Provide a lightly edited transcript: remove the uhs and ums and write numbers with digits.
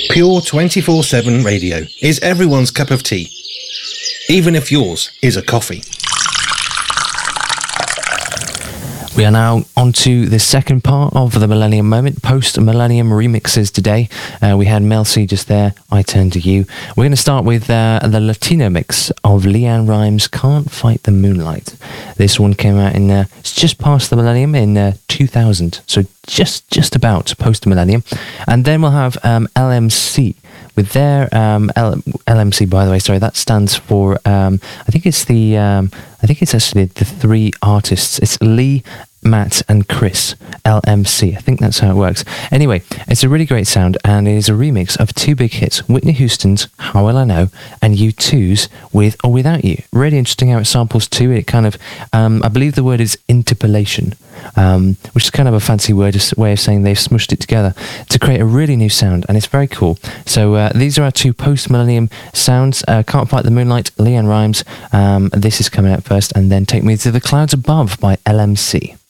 Pure 24/7 radio is everyone's cup of tea, even if yours is a coffee. We are now on to the second part of the Millennium Moment, post-Millennium remixes today. We had Mel C just there, I Turn to You. We're going to start with the Latino mix of LeAnn Rimes' Can't Fight the Moonlight. This one came out in, it's just past the Millennium in 2000, so just about post-Millennium. And then we'll have LMC with their LMC, by the way, sorry, that stands for, I think it's actually the three artists. It's Lee, Matt and Chris, LMC. I think that's how it works. Anyway, it's a really great sound, and it is a remix of two big hits, Whitney Houston's How Will I Know and U2's With or Without You. Really interesting how it samples too. It kind of, I believe the word is interpolation, which is kind of a fancy word, just a way of saying they've smushed it together to create a really new sound, and it's very cool. So these are our two post-millennium sounds. Can't Fight the Moonlight, LeAnn Rimes. This is coming out first, and then Take Me to the Clouds Above by LMC.